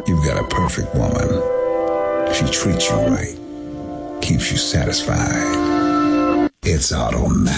You've got a perfect woman. She treats you right, keeps you satisfied. It's automatic.